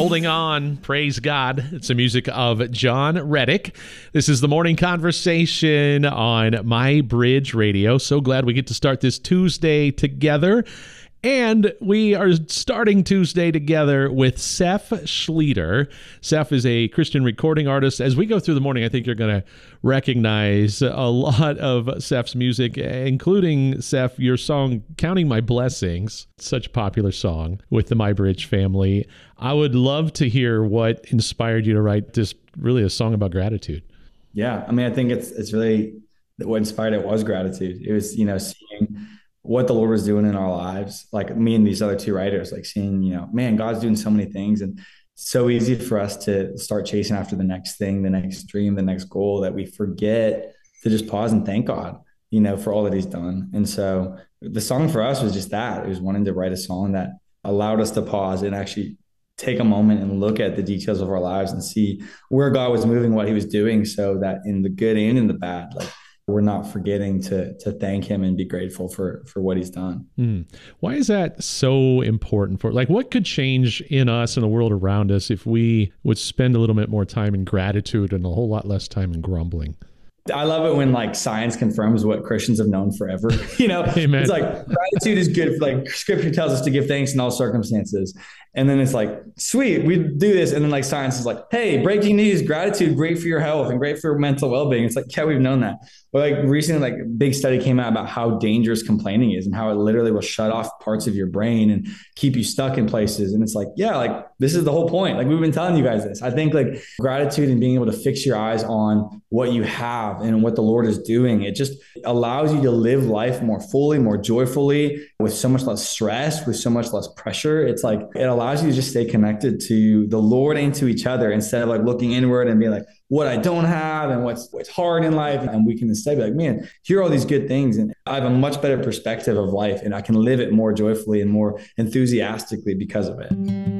Holding On, praise God. It's the music of John Reddick. This is the morning conversation on My Bridge Radio. So glad we get to start this Tuesday together. And we are starting Tuesday together with Seph Schlueter. Seph is a Christian recording artist. As we go through the morning, I think you're going to recognize a lot of Seph's music, including, Seph, your song, Counting My Blessings, such a popular song with the My Bridge family. I would love to hear what inspired you to write this, really a song about gratitude. Yeah, I mean, I think it's really what inspired it was gratitude. It was, seeing what the Lord was doing in our lives, like me and these other two writers, like seeing, man, God's doing so many things, and it's so easy for us to start chasing after the next thing, the next dream, the next goal, that we forget to just pause and thank God, for all that he's done. And so the song for us was just that. It was wanting to write a song that allowed us to pause and actually take a moment and look at the details of our lives and see where God was moving, what he was doing, so that in the good and in the bad, like, we're not forgetting to thank him and be grateful for what he's done. Why is that so important what could change in us and the world around us if we would spend a little bit more time in gratitude and a whole lot less time in grumbling? I love it when science confirms what Christians have known forever. Amen. It's like gratitude is good. Scripture tells us to give thanks in all circumstances. And then it's like, sweet, we do this. And then science is like, hey, breaking news, gratitude, great for your health and great for your mental well-being. It's like, yeah, we've known that. But recently, a big study came out about how dangerous complaining is and how it literally will shut off parts of your brain and keep you stuck in places. And it's this is the whole point. We've been telling you guys this. I think gratitude and being able to fix your eyes on what you have and what the Lord is doing, it just allows you to live life more fully, more joyfully, with so much less stress, with so much less pressure. It's it allows you to just stay connected to the Lord and to each other, instead of looking inward and being what I don't have and what's hard in life. And we can instead be man, here are all these good things. And I have a much better perspective of life, and I can live it more joyfully and more enthusiastically because of it.